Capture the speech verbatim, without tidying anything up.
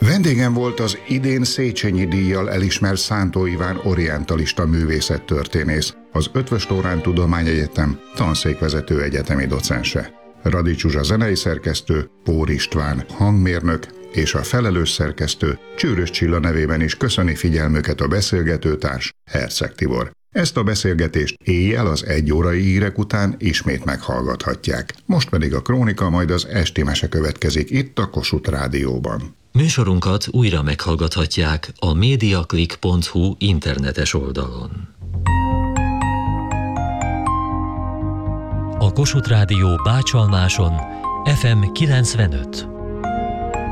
Vendégem volt az idén Széchenyi díjjal elismert Szántó Iván orientalista művészettörténész, az Eötvös Loránd Tudományegyetem tanszékvezető egyetemi docense. Radics Zsuzsa zenei szerkesztő, Pór István hangmérnök és a felelős szerkesztő Csőrös Csilla nevében is köszöni figyelmüket a beszélgetőtárs, Herceg Tibor. Ezt a beszélgetést éjjel az egy órai hírek után ismét meghallgathatják. Most pedig a krónika, majd az esti mese következik itt a Kossuth Rádióban. Műsorunkat újra meghallgathatják a mediaclick pont hu internetes oldalon. A Kossuth Rádió Bácsalmáson ef em kilencvenöt.